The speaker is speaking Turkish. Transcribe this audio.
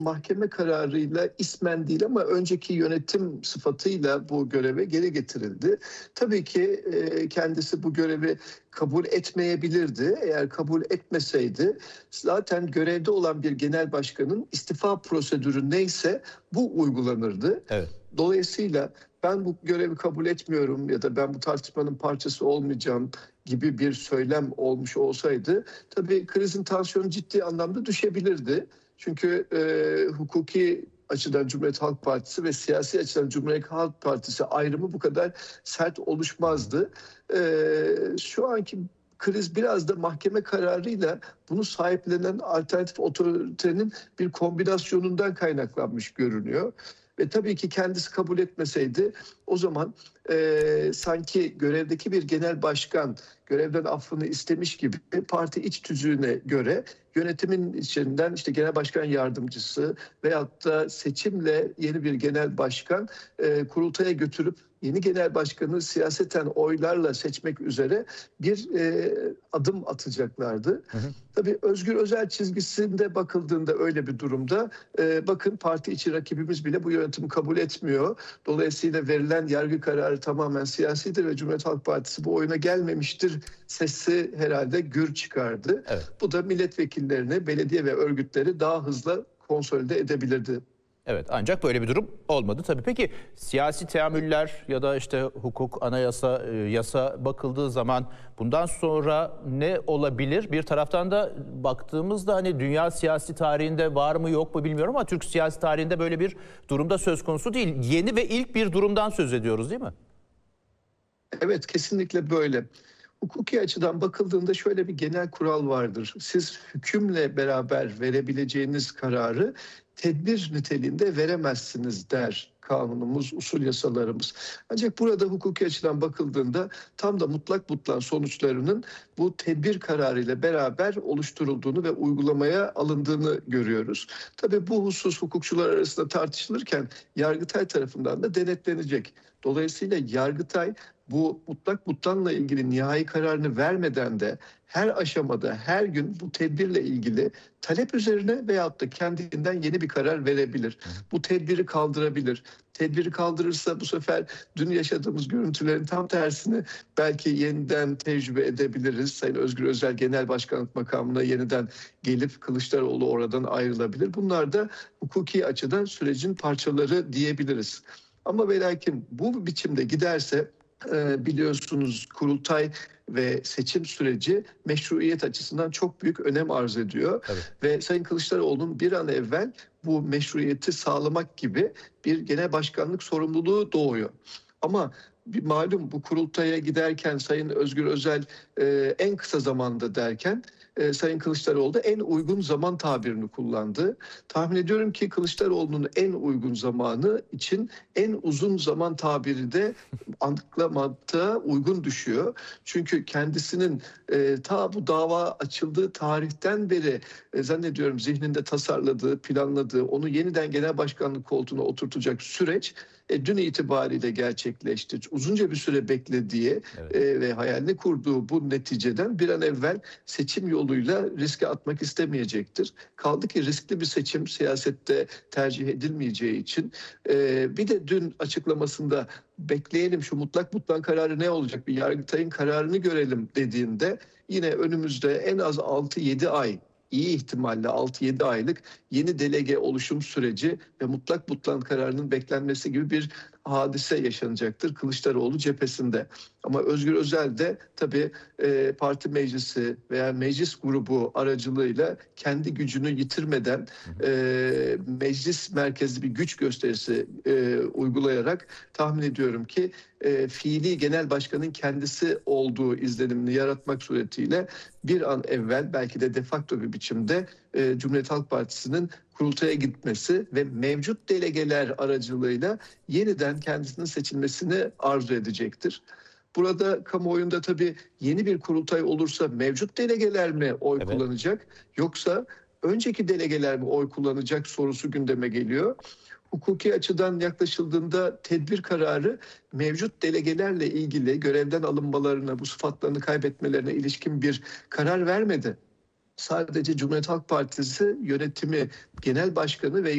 mahkeme kararıyla ismen değil ama önceki yönetim sıfatıyla bu göreve geri getirildi. Tabii ki kendisi bu görevi kabul etmeyebilirdi. Eğer kabul etmeseydi zaten görevde olan bir genel başkanın istifa prosedürü neyse bu uygulanırdı. Evet. Dolayısıyla ben bu görevi kabul etmiyorum ya da ben bu tartışmanın parçası olmayacağım gibi bir söylem olmuş olsaydı tabii krizin tansiyonu ciddi anlamda düşebilirdi. Çünkü hukuki açıdan Cumhuriyet Halk Partisi ve siyasi açıdan Cumhuriyet Halk Partisi ayrımı bu kadar sert oluşmazdı. Şu anki kriz biraz da mahkeme kararıyla bunu sahiplenen alternatif otoritenin bir kombinasyonundan kaynaklanmış görünüyor. Ve tabii ki kendisi kabul etmeseydi o zaman sanki görevdeki bir genel başkan görevden affını istemiş gibi parti iç tüzüğüne göre yönetimin içinden işte genel başkan yardımcısı veyahut da seçimle yeni bir genel başkan kurultaya götürüp yeni genel başkanı siyaseten oylarla seçmek üzere bir adım atacaklardı. Hı hı. Tabii Özgür Özel çizgisinde bakıldığında öyle bir durumda bakın parti içi rakibimiz bile bu yönetimi kabul etmiyor. Dolayısıyla verilen yargı kararı tamamen siyasidir ve Cumhuriyet Halk Partisi bu oyuna gelmemiştir sesi herhalde gür çıkardı. Evet. Bu da milletvekillerini, belediye ve örgütleri daha hızlı konsolide edebilirdi. Evet, ancak böyle bir durum olmadı tabii. Peki siyasi teamüller ya da işte hukuk, anayasa, yasa bakıldığı zaman bundan sonra ne olabilir? Bir taraftan da baktığımızda hani dünya siyasi tarihinde var mı yok mu bilmiyorum ama Türk siyasi tarihinde böyle bir durumda söz konusu değil. Yeni ve ilk bir durumdan söz ediyoruz, değil mi? Evet, kesinlikle böyle. Hukuki açıdan bakıldığında şöyle bir genel kural vardır. Siz hükümle beraber verebileceğiniz kararı tedbir niteliğinde veremezsiniz der kanunumuz, usul yasalarımız. Ancak burada hukuki açıdan bakıldığında tam da mutlak sonuçlarının bu tedbir kararıyla beraber oluşturulduğunu ve uygulamaya alındığını görüyoruz. Tabii bu husus hukukçular arasında tartışılırken Yargıtay tarafından da denetlenecek. Dolayısıyla Yargıtay bu mutlakla ilgili nihai kararını vermeden de her aşamada, her gün bu tedbirle ilgili talep üzerine veyahut da kendinden yeni bir karar verebilir. Bu tedbiri kaldırabilir. Tedbiri kaldırırsa bu sefer dün yaşadığımız görüntülerin tam tersini belki yeniden tecrübe edebiliriz. Sayın Özgür Özel Genel Başkanlık makamına yeniden gelip Kılıçdaroğlu oradan ayrılabilir. Bunlar da hukuki açıdan sürecin parçaları diyebiliriz. Ama ve lakin bu biçimde giderse biliyorsunuz kurultay ve seçim süreci meşruiyet açısından çok büyük önem arz ediyor. Tabii. Ve Sayın Kılıçdaroğlu'nun bir an evvel bu meşruiyeti sağlamak gibi bir genel başkanlık sorumluluğu doğuyor. Ama malum bu kurultaya giderken Sayın Özgür Özel en kısa zamanda derken Sayın Kılıçdaroğlu da en uygun zaman tabirini kullandı. Tahmin ediyorum ki Kılıçdaroğlu'nun en uygun zamanı için en uzun zaman tabiri de anlamakta uygun düşüyor. Çünkü kendisinin ta bu dava açıldığı tarihten beri zannediyorum zihninde tasarladığı, planladığı, onu yeniden genel başkanlık koltuğuna oturtacak süreç dün itibariyle gerçekleşti. Uzunca bir süre beklediği ve hayalini kurduğu bu neticeden bir an evvel seçim yoluyla riske atmak istemeyecektir. Kaldı ki riskli bir seçim siyasette tercih edilmeyeceği için bir de dün açıklamasında bekleyelim şu mutlak kararı ne olacak bir Yargıtay'ın kararını görelim dediğinde yine önümüzde en az 6-7 ay iyi ihtimalle 6-7 aylık yeni delege oluşum süreci ve mutlak kararının beklenmesi gibi bir hadise yaşanacaktır Kılıçdaroğlu cephesinde. Ama Özgür Özel de tabii parti meclisi veya meclis grubu aracılığıyla kendi gücünü yitirmeden meclis merkezli bir güç gösterisi uygulayarak tahmin ediyorum ki fiili genel başkanın kendisi olduğu izlenimini yaratmak suretiyle bir an evvel belki de de facto bir biçimde Cumhuriyet Halk Partisi'nin kurultaya gitmesi ve mevcut delegeler aracılığıyla yeniden kendisinin seçilmesini arzu edecektir. Burada kamuoyunda tabii yeni bir kurultay olursa mevcut delegeler mi oy kullanacak yoksa önceki delegeler mi oy kullanacak sorusu gündeme geliyor. Hukuki açıdan yaklaşıldığında tedbir kararı mevcut delegelerle ilgili görevden alınmalarına, bu sıfatlarını kaybetmelerine ilişkin bir karar vermedi. Sadece Cumhuriyet Halk Partisi yönetimi, genel başkanı ve